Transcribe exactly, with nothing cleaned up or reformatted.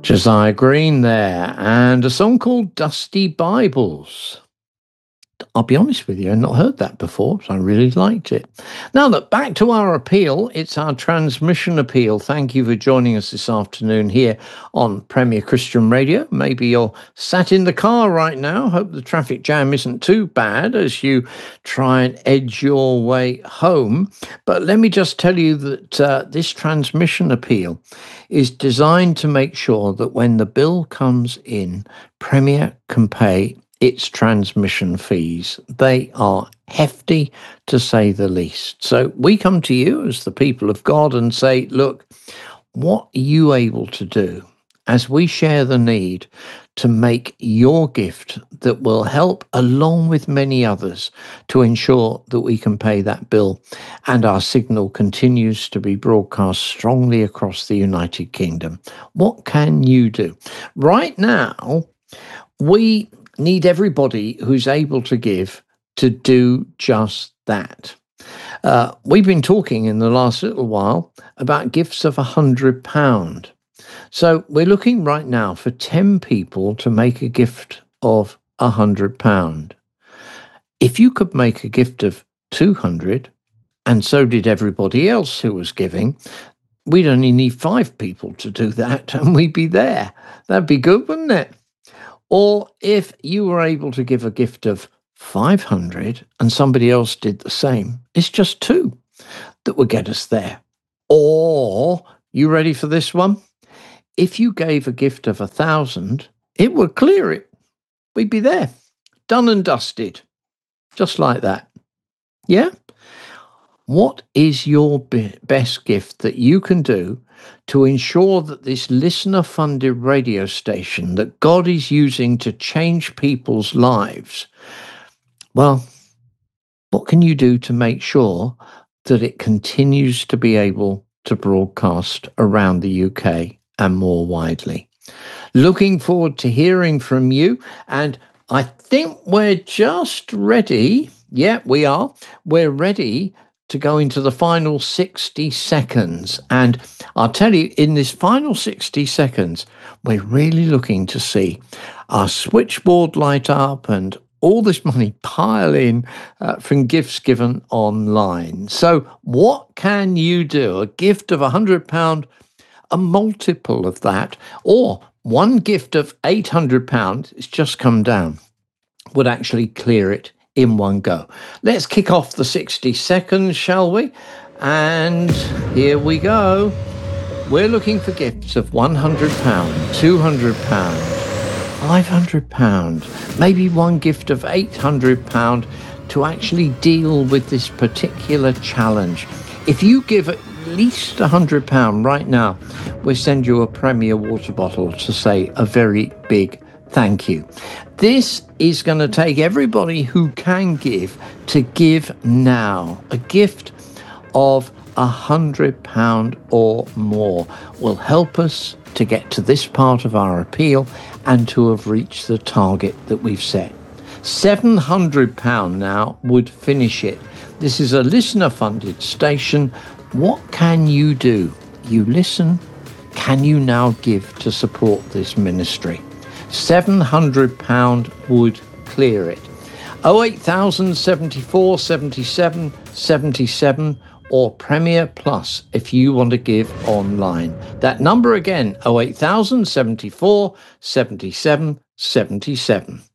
Josiah Green there, and a song called Dusty Bibles. I'll be honest with you, I've not heard that before, so I really liked it. Now, look, back to our appeal. It's our transmission appeal. Thank you for joining us this afternoon here on Premier Christian Radio. Maybe you're sat in the car right now. Hope the traffic jam isn't too bad as you try and edge your way home. But let me just tell you that uh, this transmission appeal is designed to make sure that when the bill comes in, Premier can pay its transmission fees. They are hefty, to say the least. So we come to you as the people of God and say, look, what are you able to do as we share the need to make your gift that will help, along with many others, to ensure that we can pay that bill and our signal continues to be broadcast strongly across the United Kingdom? What can you do? Right now, we need everybody who's able to give to do just that. Uh, we've been talking in the last little while about gifts of one hundred pounds. So we're looking right now for ten people to make a gift of one hundred pounds. If you could make a gift of two hundred, and so did everybody else who was giving, we'd only need five people to do that and we'd be there. That'd be good, wouldn't it? Or if you were able to give a gift of five hundred and somebody else did the same, it's just two that would get us there. Or, you ready for this one? If you gave a gift of a thousand, it would clear it. We'd be there, done and dusted, just like that. Yeah? What is your be- best gift that you can do to ensure that this listener-funded radio station that God is using to change people's lives, well, what can you do to make sure that it continues to be able to broadcast around the U K and more widely? Looking forward to hearing from you, and I think we're just ready. Yeah, we are. We're ready to go into the final sixty seconds. And I'll tell you, in this final sixty seconds, we're really looking to see our switchboard light up and all this money pile in uh, from gifts given online. So what can you do? A gift of one hundred pounds, a multiple of that, or one gift of eight hundred pounds, it's just come down, would actually clear it in one go. Let's kick off the sixty seconds, shall we? And here we go. We're looking for gifts of one hundred pounds, two hundred pounds, five hundred pounds, maybe one gift of eight hundred pounds to actually deal with this particular challenge. If you give at least one hundred pounds right now, we'll send you a Premier water bottle to say a very big thank you. This is going to take everybody who can give to give now. A gift of a hundred pound or more will help us to get to this part of our appeal and to have reached the target that we've set. seven hundred pounds now would finish it. This is a listener-funded station. What can you do? You listen. Can you now give to support this ministry? seven hundred pounds would clear it. oh eight thousand seventy-four seventy-seven seventy-seven or Premier Plus if you want to give online. That number again, oh eight thousand seventy-four seventy-seven seventy-seven.